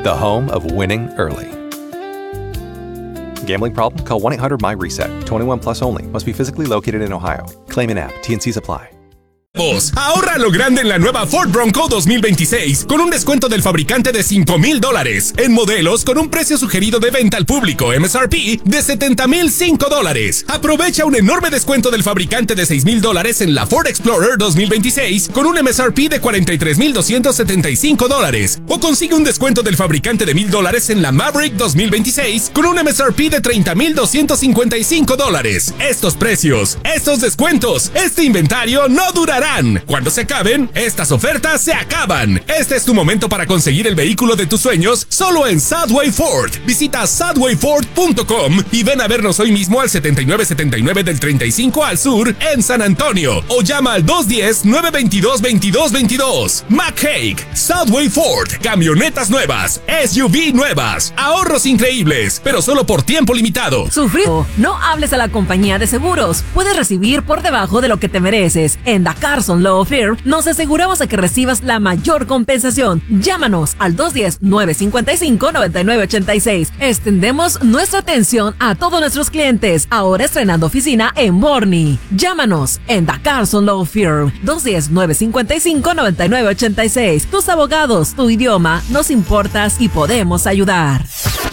the home of winning early. Gambling problem? Call 1-800-MY-RESET. 21 plus only. Must be physically located in Ohio. Claim in app. T&Cs apply. Ahorra lo grande en la nueva Ford Bronco 2026 con un descuento del fabricante de $5,000 en modelos con un precio sugerido de venta al público MSRP de $70,005. Aprovecha un enorme descuento del fabricante de $6,000 en la Ford Explorer 2026 con un MSRP de $43,275 o consigue un descuento del fabricante de $1,000 en la Maverick 2026 con un MSRP de $30,255. Estos precios, estos descuentos, este inventario no durará. Cuando se acaben, estas ofertas se acaban. Este es tu momento para conseguir el vehículo de tus sueños solo en Sadway Ford. Visita sadwayford.com y ven a vernos hoy mismo al 7979 del 35 al sur en San Antonio o llama al 210-922-2222. McHake, Sadway Ford, camionetas nuevas, SUV nuevas, ahorros increíbles, pero solo por tiempo limitado. Sufrido. No hables a la compañía de seguros. Puedes recibir por debajo de lo que te mereces. En The Carson Law Firm nos aseguramos de que recibas la mayor compensación. Llámanos al 210-955-9986. Extendemos nuestra atención a todos nuestros clientes, ahora estrenando oficina en Borny. Llámanos en The Carson Law Firm 210-955-9986. Tus abogados, tu idioma, nos importas y podemos ayudar.